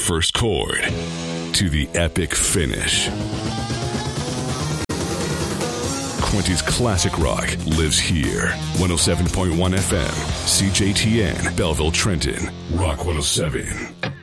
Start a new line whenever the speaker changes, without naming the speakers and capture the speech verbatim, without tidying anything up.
first chord to the epic finish. Quinty's classic rock lives here. one oh seven point one F M, C J T N, Belleville, Trenton, Rock one oh seven.